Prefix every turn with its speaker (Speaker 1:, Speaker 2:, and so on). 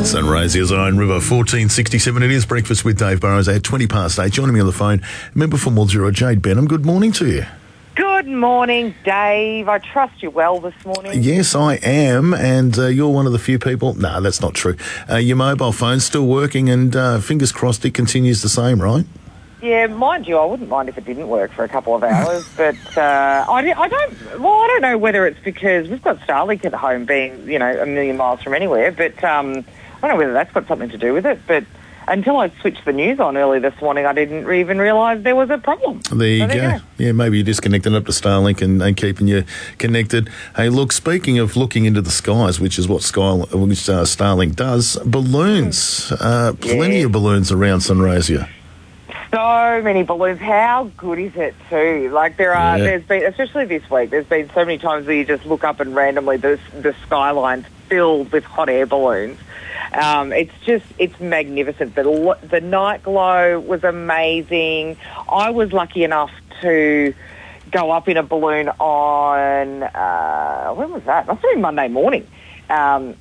Speaker 1: Sunraysia's Iron River, 1467. It is Breakfast with Dave Burrows at 20 past 8. Joining me on the phone, member for Mildura, Jade Benham. Good morning to you.
Speaker 2: Good morning, Dave. I trust you're well this morning.
Speaker 1: Yes, I am, and you're one of the few people... No, that's not true. Your mobile phone's still working, and fingers crossed it continues the same, right?
Speaker 2: Yeah, mind you, I wouldn't mind if it didn't work for a couple of hours, but I don't know whether it's because we've got Starlink at home being, a million miles from anywhere, but I don't know whether that's got something to do with it, but until I switched the news on early this morning, I didn't even realise there was a problem.
Speaker 1: There you go. Yeah, maybe you're disconnecting up to Starlink and keeping you connected. Hey, look, speaking of looking into the skies, which is what Starlink does, balloons. Plenty of balloons around Sunraysia.
Speaker 2: So many balloons. How good is it too? Like there's been, especially this week, there's been so many times where you just look up and randomly the skyline's filled with hot air balloons. It's magnificent. The night glow was amazing. I was lucky enough to go up in a balloon on, when was that? Must have been Monday morning.